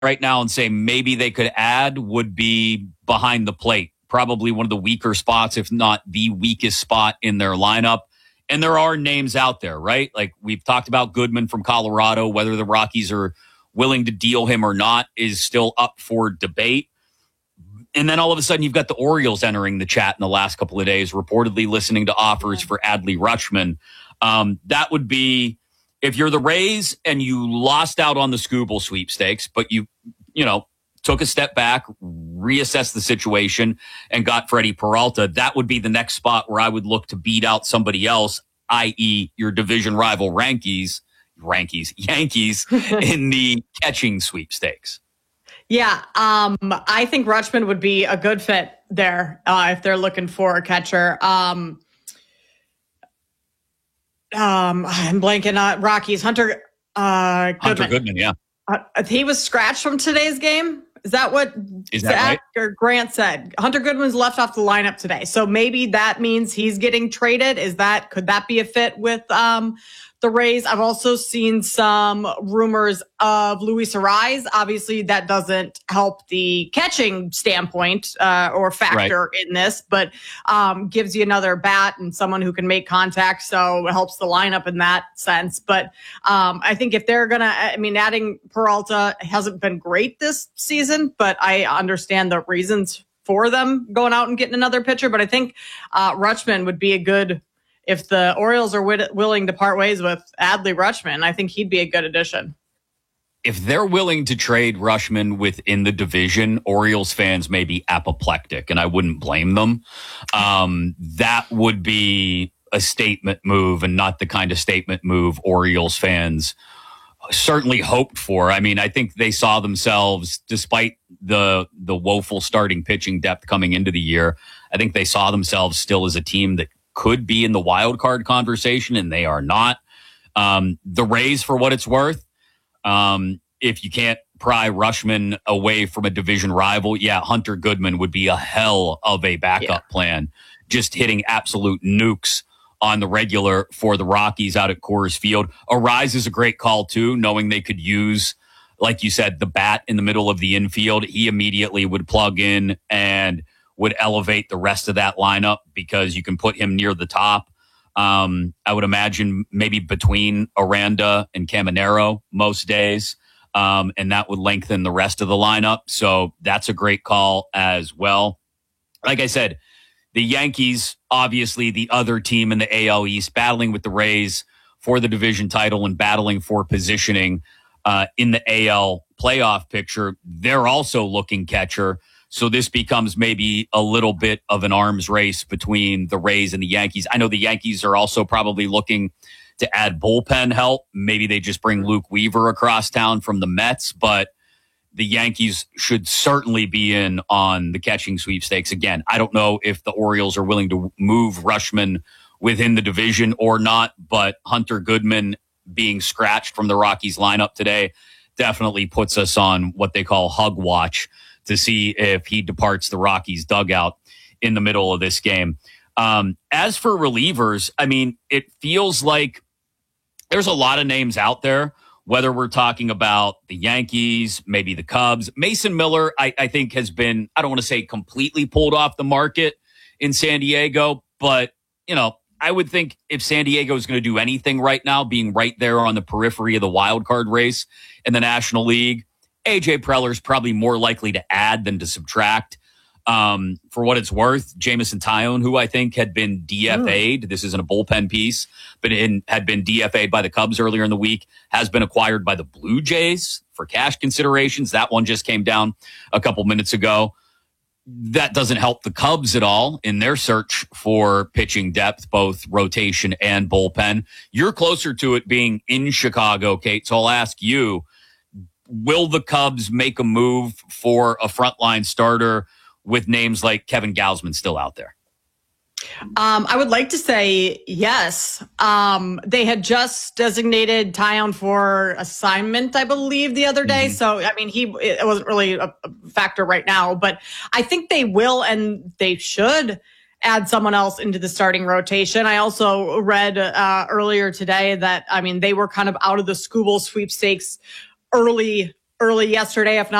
right now and say maybe they could add would be behind the plate. Probably one of the weaker spots, if not the weakest spot in their lineup. And there are names out there, right? Like we've talked about Goodman from Colorado. Whether the Rockies are willing to deal him or not is still up for debate. And then all of a sudden you've got the Orioles entering the chat in the last couple of days, reportedly listening to offers for Adley Rutschman. That would be, if you're the Rays and you lost out on the Scooble sweepstakes, but you took a step back, reassessed the situation, and got Freddie Peralta, that would be the next spot where I would look to beat out somebody else, i.e. your division rival Yankees, in the catching sweepstakes. Yeah, I think Rutschman would be a good fit there if they're looking for a catcher. I'm blanking on Rockies. Hunter Goodman, yeah. He was scratched from today's game. Is that what Zach or Grant said? Hunter Goodman's left off the lineup today. So maybe that means he's getting traded. Could that be a fit with the Rays? I've also seen some rumors of Luis Arraez. Obviously, that doesn't help the catching standpoint or factor in this, but gives you another bat and someone who can make contact. So it helps the lineup in that sense. But I think if they're going to, adding Peralta hasn't been great this season, but I understand the reasons for them going out and getting another pitcher. But I think Rutschman would be a good, if the Orioles are willing to part ways with Adley Rutschman, I think he'd be a good addition. If they're willing to trade Rutschman within the division, Orioles fans may be apoplectic, and I wouldn't blame them. That would be a statement move and not the kind of statement move Orioles fans certainly hoped for. I think they saw themselves, despite the woeful starting pitching depth coming into the year, I think they saw themselves still as a team that could be in the wild card conversation, and they are not. The Rays, for what it's worth, if you can't pry Rutschman away from a division rival, Hunter Goodman would be a hell of a backup plan, just hitting absolute nukes on the regular for the Rockies out at Coors Field. Arraez is a great call, too, knowing they could use, like you said, the bat in the middle of the infield. He immediately would plug in and would elevate the rest of that lineup because you can put him near the top. I would imagine maybe between Aranda and Caminero most days, and that would lengthen the rest of the lineup. So that's a great call as well. Like I said, the Yankees, obviously the other team in the AL East, battling with the Rays for the division title and battling for positioning in the AL playoff picture. They're also looking catcher. So this becomes maybe a little bit of an arms race between the Rays and the Yankees. I know the Yankees are also probably looking to add bullpen help. Maybe they just bring Luke Weaver across town from the Mets, but the Yankees should certainly be in on the catching sweepstakes. Again, I don't know if the Orioles are willing to move Rutschman within the division or not, but Hunter Goodman being scratched from the Rockies lineup today definitely puts us on what they call hug watch to see if he departs the Rockies dugout in the middle of this game. As for relievers, it feels like there's a lot of names out there, whether we're talking about the Yankees, maybe the Cubs. Mason Miller, I think, has been, I don't want to say completely pulled off the market in San Diego, but, I would think if San Diego is going to do anything right now, being right there on the periphery of the wild card race in the National League, A.J. Preller's probably more likely to add than to subtract. For what it's worth, Jameson Taillon, who I think had been DFA'd, this isn't a bullpen piece, but had been DFA'd by the Cubs earlier in the week, has been acquired by the Blue Jays for cash considerations. That one just came down a couple minutes ago. That doesn't help the Cubs at all in their search for pitching depth, both rotation and bullpen. You're closer to it being in Chicago, Kate, so I'll ask you, will the Cubs make a move for a frontline starter with names like Kevin Gausman still out there? I would like to say yes. They had just designated Taillon for assignment, I believe, the other day. So, it wasn't really a factor right now, but I think they will and they should add someone else into the starting rotation. I also read earlier today that, they were kind of out of the Scooble sweepstakes early early yesterday, if not